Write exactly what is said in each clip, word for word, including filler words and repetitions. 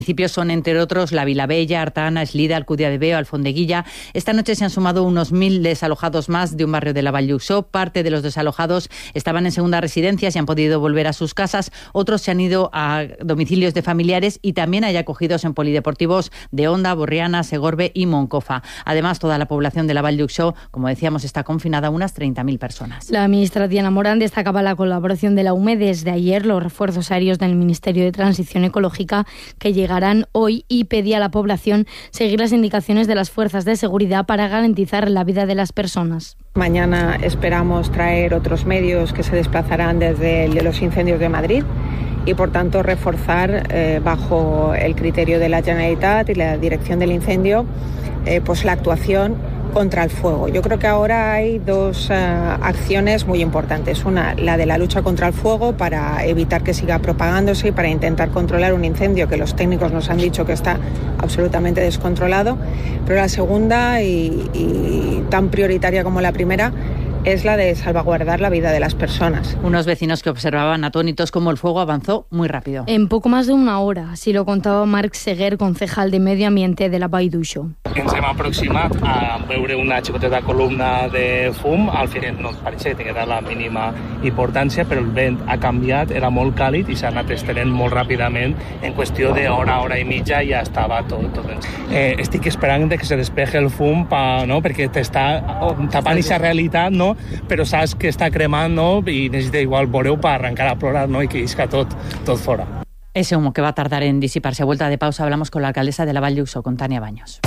Municipios son, entre otros, La Vilavella, Artana, Eslida, Alcudia de Veo, Alfondeguilla. Esta noche se han sumado unos mil desalojados más de un barrio de la Vall d'Uixó. Parte de los desalojados estaban en segundas residencias y han podido volver a sus casas. Otros se han ido a domicilios de familiares y también hay acogidos en polideportivos de Onda, Borriana, Segorbe y Moncofa. Además, toda la población de la Vall d'Uixó, como decíamos, está confinada a unas treinta mil personas. La ministra Diana Morán destacaba la colaboración de la U M E desde ayer, los refuerzos aéreos del Ministerio de Transición Ecológica que llegan Llegarán hoy y pedía a la población seguir las indicaciones de las fuerzas de seguridad para garantizar la vida de las personas. Mañana esperamos traer otros medios que se desplazarán desde el de los incendios de Madrid y, por tanto, reforzar eh, bajo el criterio de la Generalitat y la dirección del incendio eh, pues la actuación contra el fuego. Yo creo que ahora hay dos uh, acciones muy importantes. Una, la de la lucha contra el fuego para evitar que siga propagándose y para intentar controlar un incendio que los técnicos nos han dicho que está absolutamente descontrolado. Pero la segunda, y, y tan prioritaria como la primera, es la de salvaguardar la vida de las personas. Unos vecinos que observaban atónitos cómo el fuego avanzó muy rápido. En poco más de una hora, así lo contaba Marc Seguer, concejal de Medio Ambiente de la Vall d'Uixó. Ens hem aproximat a veure una xicoteta columna de fum, al final no pareixia que tenia la mínima importància, però el vent ha canviat, era molt càlid i s'ha anat estenent molt ràpidament. En qüestió d'hora, hora i mitja ja estava tot. tot. Eh, estic esperant que se despeje el fum pa, no? perquè t'està tapant aquesta realitat, no? però saps que està cremant, no? i necessita igual veure-ho per arrencar a plorar, no? i que isca tot, tot fora. Ese humo que va a tardar en disiparse. A vuelta de pausa hablamos con la alcaldesa de la Vall d'Uixó, con Tania Baños.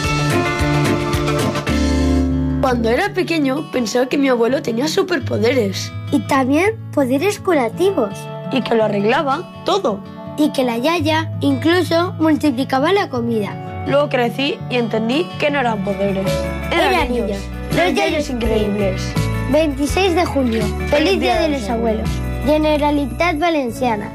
Cuando era pequeño pensaba que mi abuelo tenía superpoderes. Y también poderes curativos. Y que lo arreglaba todo. Y que la yaya incluso multiplicaba la comida. Luego crecí y entendí que no eran poderes. Eran, eran niños. niños. Los yayos increíbles. veintiséis de julio. Feliz Día de los Abuelos. Generalitat Valenciana.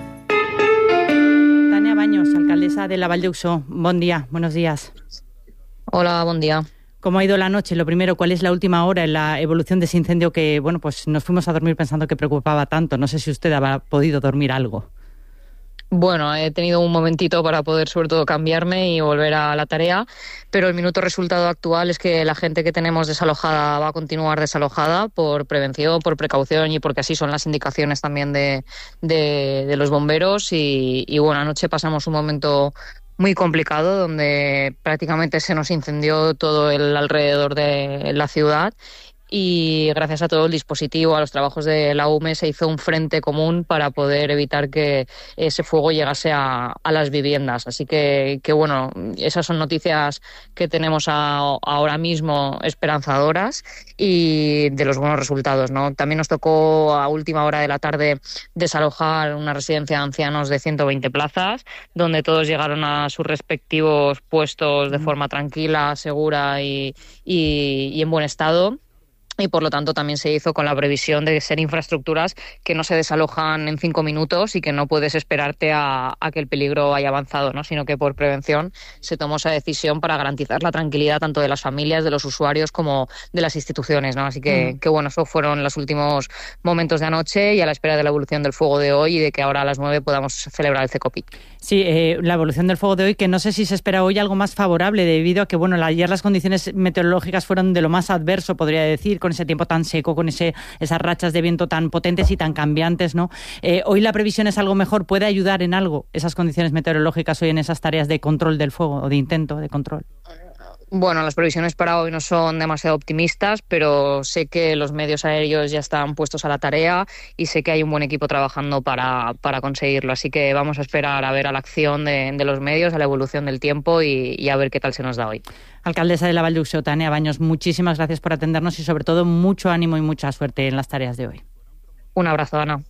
Tania Baños, alcaldesa de la Vall d'Uixó. Buen día, buenos días. Hola, buen día. ¿Cómo ha ido la noche? Lo primero, ¿cuál es la última hora en la evolución de ese incendio que, bueno, pues nos fuimos a dormir pensando que preocupaba tanto? No sé si usted ha podido dormir algo. Bueno, he tenido un momentito para poder sobre todo cambiarme y volver a la tarea, pero el minuto resultado actual es que la gente que tenemos desalojada va a continuar desalojada por prevención, por precaución y porque así son las indicaciones también de, de, de los bomberos y, y bueno, anoche pasamos un momento muy complicado donde prácticamente se nos incendió todo el alrededor de la ciudad. Y gracias a todo el dispositivo, a los trabajos de la U M E, se hizo un frente común para poder evitar que ese fuego llegase a, a las viviendas. Así que, que, bueno, esas son noticias que tenemos a, ahora mismo esperanzadoras y de los buenos resultados, ¿no? También nos tocó a última hora de la tarde desalojar una residencia de ancianos de ciento veinte plazas, donde todos llegaron a sus respectivos puestos de forma tranquila, segura y, y, y en buen estado. Y por lo tanto también se hizo con la previsión de ser infraestructuras que no se desalojan en cinco minutos y que no puedes esperarte a, a que el peligro haya avanzado, ¿no? Sino que por prevención se tomó esa decisión para garantizar la tranquilidad tanto de las familias, de los usuarios como de las instituciones, ¿no? Así que, mm. que bueno, esos fueron los últimos momentos de anoche y a la espera de la evolución del fuego de hoy y de que ahora a las nueve podamos celebrar el CECOPI. Sí, eh, la evolución del fuego de hoy, que no sé si se espera hoy algo más favorable debido a que, bueno, ayer las condiciones meteorológicas fueron de lo más adverso, podría decir, con ese tiempo tan seco, con ese esas rachas de viento tan potentes y tan cambiantes, ¿no? Eh, hoy la previsión es algo mejor. ¿Puede ayudar en algo esas condiciones meteorológicas hoy en esas tareas de control del fuego o de intento de control? Bueno, las previsiones para hoy no son demasiado optimistas, pero sé que los medios aéreos ya están puestos a la tarea y sé que hay un buen equipo trabajando para, para conseguirlo. Así que vamos a esperar a ver a la acción de, de los medios, a la evolución del tiempo y, y a ver qué tal se nos da hoy. Alcaldesa de la Vall d'Uixó, Tania Baños, muchísimas gracias por atendernos y sobre todo mucho ánimo y mucha suerte en las tareas de hoy. Un abrazo, Ana.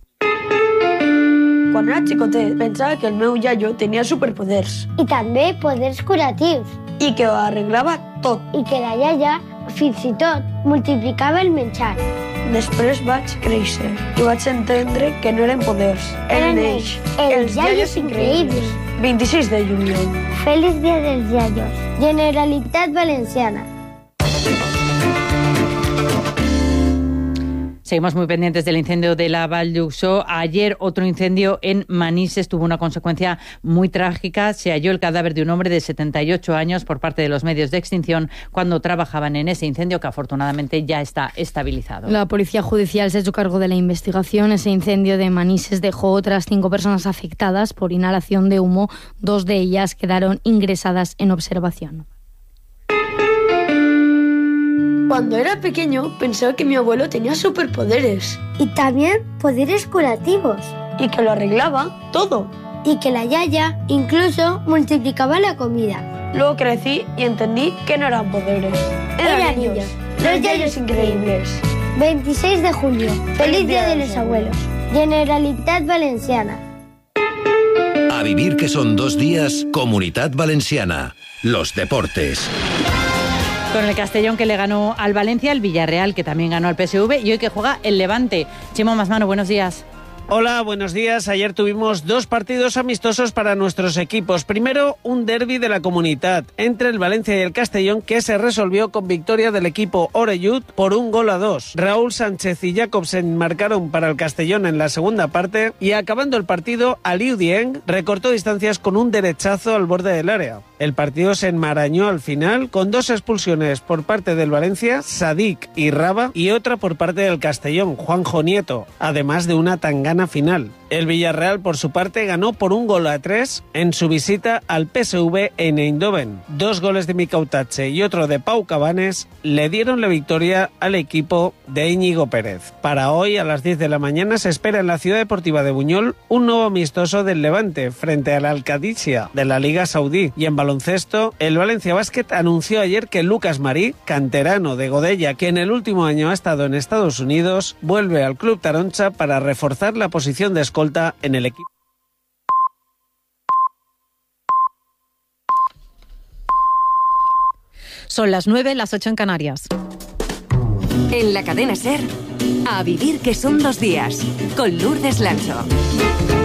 Quan era xicotet pensava que el meu iaio tenia superpoders. I també poders curatius. I que ho arreglava tot. I que la iaia, fins i tot, multiplicava el menjar. Després vaig créixer i vaig entendre que no eren poders. Eren ells, els iaios increïbles. veintiséis de juliol. Feliz Día dels Iaios. Generalitat Valenciana. Seguimos muy pendientes del incendio de la Vall d'Uixó. Ayer otro incendio en Manises tuvo una consecuencia muy trágica. Se halló el cadáver de un hombre de setenta y ocho años por parte de los medios de extinción cuando trabajaban en ese incendio, que afortunadamente ya está estabilizado. La Policía Judicial se ha hecho cargo de la investigación. Ese incendio de Manises dejó otras cinco personas afectadas por inhalación de humo. Dos de ellas quedaron ingresadas en observación. Cuando era pequeño pensaba que mi abuelo tenía superpoderes. Y también poderes curativos. Y que lo arreglaba todo. Y que la yaya incluso multiplicaba la comida. Luego crecí y entendí que no eran poderes. Eran, eran niños. niños. Los yayos increíbles. veintiséis de julio. Feliz, Feliz Día de los Abuelos. Generalitat Valenciana. A vivir que son dos días, Comunitat Valenciana. Los deportes. Con el Castellón, que le ganó al Valencia, el Villarreal, que también ganó al P S V, y hoy que juega el Levante. Chimo Masmano, buenos días. Hola, buenos días. Ayer tuvimos dos partidos amistosos para nuestros equipos. Primero, un derbi de la Comunitat entre el Valencia y el Castellón, que se resolvió con victoria del equipo Orellut por un gol a dos. Raúl Sánchez y Jacobsen marcaron para el Castellón en la segunda parte y, acabando el partido, Aliou Dieng recortó distancias con un derechazo al borde del área. El partido se enmarañó al final con dos expulsiones por parte del Valencia, Sadik y Raba, y otra por parte del Castellón, Juanjo Nieto, además de una tangana final. El Villarreal, por su parte, ganó por un gol a tres en su visita al P S V en Eindhoven. Dos goles de Mikel Otache y otro de Pau Cabanes le dieron la victoria al equipo de Íñigo Pérez. Para hoy, a las diez de la mañana, se espera en la Ciudad Deportiva de Buñol un nuevo amistoso del Levante frente al Al-Qadisiyah de la Liga Saudí. Y en baloncesto, el Valencia Basket anunció ayer que Lucas Marí, canterano de Godella, que en el último año ha estado en Estados Unidos, vuelve al Club Taroncha para reforzar la posición de escolta en el equipo. Son las nueve, las ocho en Canarias. En la cadena SER, a vivir que son dos días, con Lourdes Lancho.